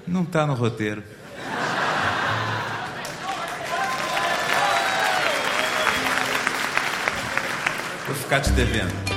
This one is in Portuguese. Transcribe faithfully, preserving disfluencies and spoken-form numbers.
Não tá no roteiro. Vou ficar te devendo.